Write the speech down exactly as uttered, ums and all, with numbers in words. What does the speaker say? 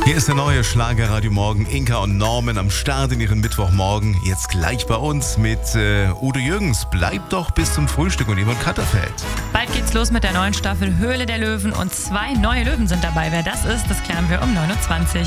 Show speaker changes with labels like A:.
A: Hier ist der neue Schlager Radio Morgen. Inka und Norman am Start in ihren Mittwochmorgen. Jetzt gleich bei uns mit äh, Udo Jürgens. Bleibt doch bis zum Frühstück und Yvonne Katterfeld.
B: Bald geht's los mit der neuen Staffel Höhle der Löwen und zwei neue Löwen sind dabei. Wer das ist, das klären wir um neun Uhr zwanzig.